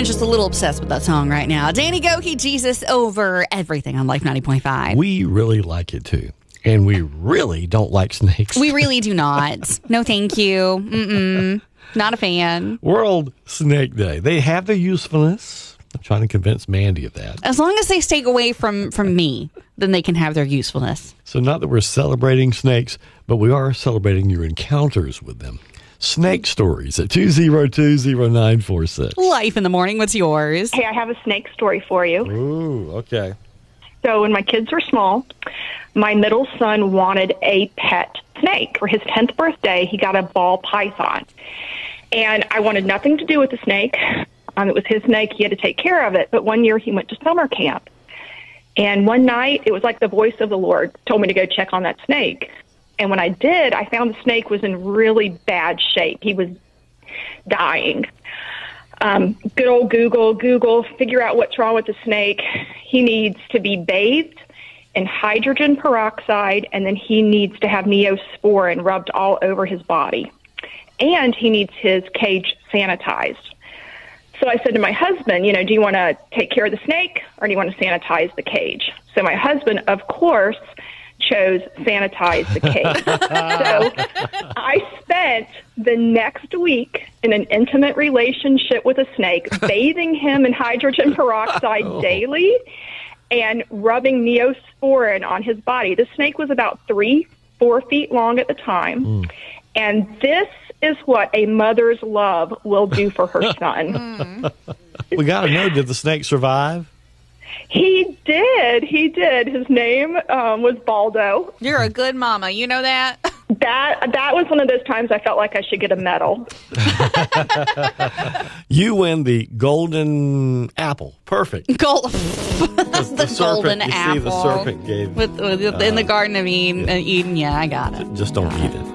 Aaron's just a little obsessed with that song right now. Danny Gokey, Jesus Over Everything on Life 90.5. We really like it too. And we really don't like snakes. We really do not. No, thank you. Not a fan. World Snake Day. They have their usefulness. I'm trying to convince Mandy of that. As long as they stay away from me, then they can have their usefulness. So not that we're celebrating snakes, but we are celebrating your encounters with them. Snake stories at 2020946. Life in the morning. What's yours? Hey, I have a snake story for you. Ooh, okay. So when my kids were small, my middle son wanted a pet snake. For his 10th birthday, he got a ball python. And I wanted nothing to do with the snake. It was his snake. He had to take care of it. But one year he went to summer camp. And one night, it was like the voice of the Lord told me to go check on that snake. And when I did, I found the snake was in really bad shape. He was dying. Good old Google, figure out what's wrong with the snake. He needs to be bathed in hydrogen peroxide, and then he needs to have Neosporin rubbed all over his body. And he needs his cage sanitized. So I said to my husband, do you want to take care of the snake or do you want to sanitize the cage? So my husband, of course, chose sanitize the cage. So I spent the next week in an intimate relationship with a snake, bathing him in hydrogen peroxide daily and rubbing Neosporin on his body. The snake was about 3-4 feet long at the time. And this is what a mother's love will do for her son. We got to know, did the snake survive? He did. His name was Baldo. You're a good mama. You know that? That was one of those times I felt like I should get a medal. You win the golden apple. Perfect. The golden apple. See, the serpent gave in the Garden of Eden. Yeah, I got it. Just don't eat it.